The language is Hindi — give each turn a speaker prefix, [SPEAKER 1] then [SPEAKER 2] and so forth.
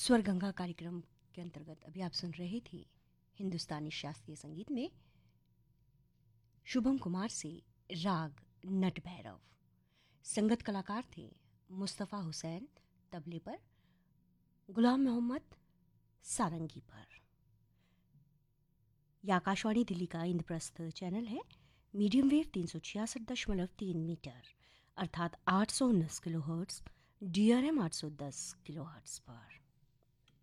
[SPEAKER 1] स्वर गंगा कार्यक्रम के अंतर्गत अभी आप सुन रहे थे हिंदुस्तानी शास्त्रीय संगीत में शुभम कुमार से राग नट भैरव। संगत कलाकार थे मुस्तफ़ा हुसैन तबले पर, गुलाम मोहम्मद सारंगी पर। यह आकाशवाणी दिल्ली का इंद्रप्रस्थ चैनल है। मीडियम वेव 366.3 मीटर अर्थात 819 किलोहर्ट्ज़, DRM 810 किलोहर्ट्ज़ पर।